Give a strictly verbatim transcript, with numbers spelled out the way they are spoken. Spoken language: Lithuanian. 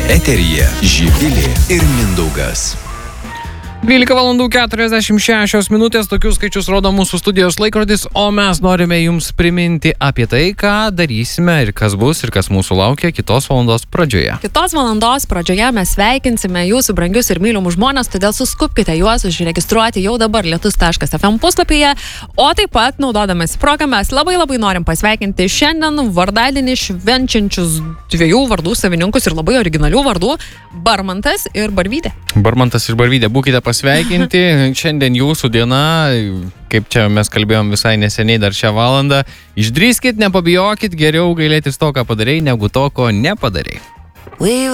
Eteryje Živilė ir Mindaugas. dvylika valandų keturiasdešimt šešios minutės, tokius skaičius rodo mūsų studijos laikrodis, o mes norime jums priminti apie tai, ką darysime ir kas bus ir kas mūsų laukia kitos valandos pradžioje. Kitos valandos pradžioje mes sveikinsime jūsų brangius ir mylimus žmonės, todėl suskubkite juos užregistruoti jau dabar lietus taškas ef em puslapyje, o taip pat naudodamas progą mes labai labai norim pasveikinti šiandien vardadienį švenčiančius dviejų vardų savininkus ir labai originalių vardų – Barmantas ir Barvytė. Barmantas ir Barvytė, būkite pasveikinti. Šiandien jūsų diena, kaip čia mes kalbėjom visai neseniai dar šią valandą. Išdrįskit, nepabijokit, geriau gailėtis to, ką padarei, negu to, ko nepadarei.